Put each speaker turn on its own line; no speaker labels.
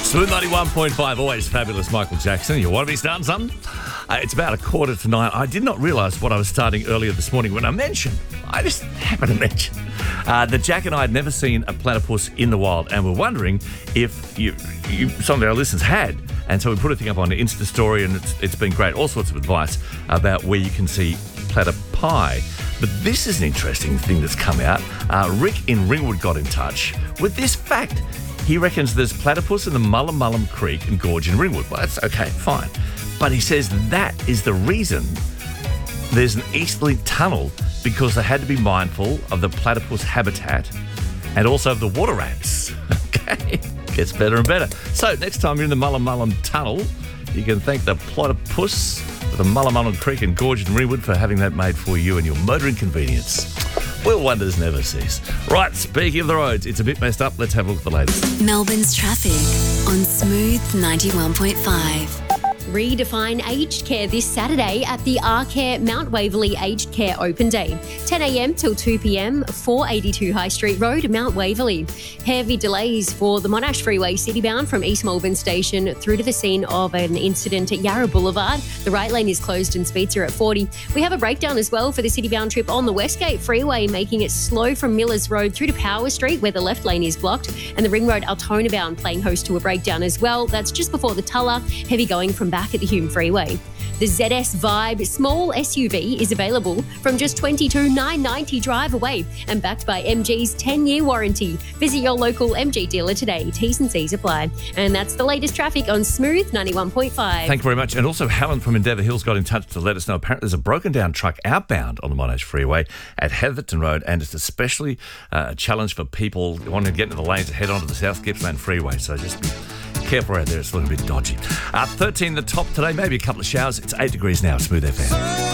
Smooth 91.5, always fabulous, Michael Jackson. You want to be starting something? It's about 8:45. I did not realise what I was starting earlier this morning when I just happened to mention that Jack and I had never seen a platypus in the wild, and we're wondering if some of our listeners had. And so we put a thing up on the Insta story, and it's been great. All sorts of advice about where you can see platypi. But this is an interesting thing that's come out. Rick in Ringwood got in touch with this fact. He reckons there's platypus in the Mullum Creek and Gorge in Ringwood. Well, that's okay, fine. But he says that is the reason there's an easterly tunnel, because they had to be mindful of the platypus habitat and also of the water rats. Okay, gets better and better. So next time you're in the Mullum tunnel, you can thank the platypus of the Mullum Creek and Gorge in Ringwood for having that made for you and your motoring convenience. Well, wonders never cease. Right, speaking of the roads, it's a bit messed up. Let's have a look at the latest.
Melbourne's traffic on Smooth 91.5.
Redefine aged care this Saturday at the R-Care Mount Waverley Aged Care Open Day. 10 a.m. till 2 p.m, 482 High Street Road, Mount Waverley. Heavy delays for the Monash Freeway citybound from East Melbourne Station through to the scene of an incident at Yarra Boulevard. The right lane is closed and speeds are at 40. We have a breakdown as well for the citybound trip on the Westgate Freeway, making it slow from Millers Road through to Power Street, where the left lane is blocked, and the Ring Road Altona bound playing host to a breakdown as well. That's just before the Tulla. Heavy going from back at the Hume Freeway. The ZS Vibe small SUV is available from just $22,990 drive away and backed by MG's 10-year warranty. Visit your local MG dealer today. T's and C's apply. And that's the latest traffic on Smooth 91.5.
Thank you very much. And also Helen from Endeavour Hills got in touch to let us know apparently there's a broken down truck outbound on the Monash Freeway at Heatherton Road, and it's especially a challenge for people wanting to get into the lanes to head onto the South Gippsland Freeway. So just be careful out there, it's a little bit dodgy. 13 the top today, maybe a couple of showers. It's 8 degrees now, Smooth FM.